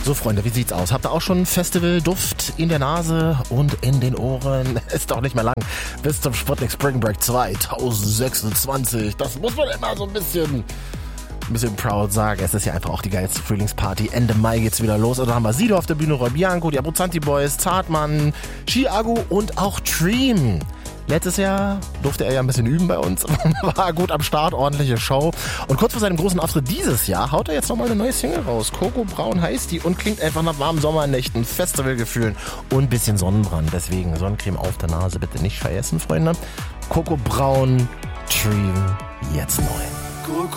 So, Freunde, wie sieht's aus? Habt ihr auch schon Festivalduft in der Nase und in den Ohren? Ist doch nicht mehr lang bis zum Sputnik Spring Break 2026. Das muss man immer so ein bisschen proud sagen. Es ist ja einfach auch die geilste Frühlingsparty. Ende Mai geht's wieder los. Und da haben wir Sido auf der Bühne, Roy Bianco, die Abruzzanti Boys, Zartmann, Chiago und auch Dream. Letztes Jahr durfte er ja ein bisschen üben bei uns. War gut am Start, ordentliche Show. Und kurz vor seinem großen Auftritt dieses Jahr haut er jetzt nochmal eine neue Single raus. Coco Braun heißt die und klingt einfach nach warmen Sommernächten, Festivalgefühlen und ein bisschen Sonnenbrand. Deswegen Sonnencreme auf der Nase bitte nicht vergessen, Freunde. Coco Braun, Dream, jetzt neu. Coco